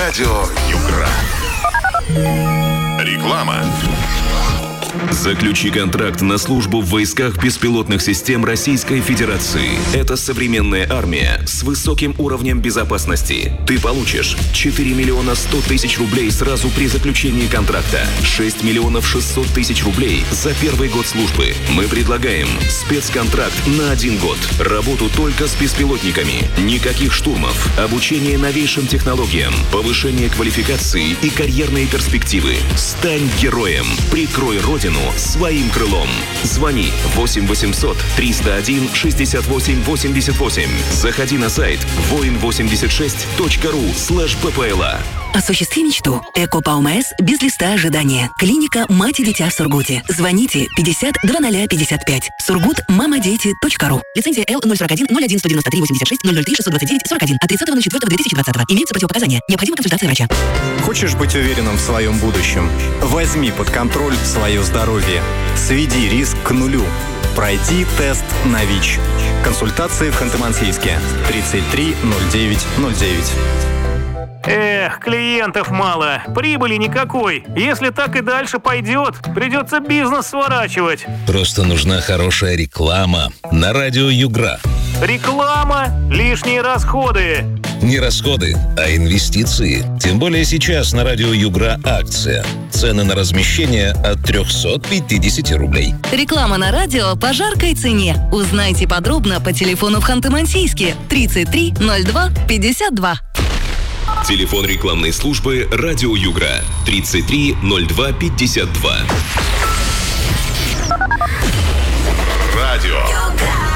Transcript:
Радио Югра. Реклама. Заключи контракт на службу в войсках беспилотных систем Российской Федерации. Это современная армия с высоким уровнем безопасности. Ты получишь 4 миллиона 100 тысяч рублей сразу при заключении контракта, 6 миллионов 600 тысяч рублей за первый год службы. Мы предлагаем спецконтракт на 1 год. Работу только с беспилотниками. Никаких штурмов. Обучение новейшим технологиям. Повышение квалификации и карьерные перспективы. Стань героем. Прикрой Родину своим крылом. Звони 8 800 301 68 88. Заходи на сайт voin86.ru/ppla. Осуществи мечту. ЭКО-ПАОМС без листа ожидания. Клиника «Мать и дитя» в Сургуте. Звоните 50 0055. Сургут-мамадети.ру. Лицензия Л-041-01-193-86-003-629-41 от 30.04.2020. Имеются противопоказания. Необходима консультация врача. Хочешь быть уверенным в своем будущем? Возьми под контроль свое здоровье. Сведи риск к нулю. Пройди тест на ВИЧ. Консультации в Ханты-Мансийске. 33 09 09. Эх, клиентов мало, прибыли никакой. Если так и дальше пойдет, придется бизнес сворачивать. Просто нужна хорошая реклама на радио Югра. Реклама? Лишние расходы. Не расходы, а инвестиции. Тем более сейчас на радио Югра акция. Цены на размещение от 350 рублей. Реклама на радио по жаркой цене. Узнайте подробно по телефону в Ханты-Мансийске 33 02 52. Телефон рекламной службы «Радио Югра» 33 02 52. Радио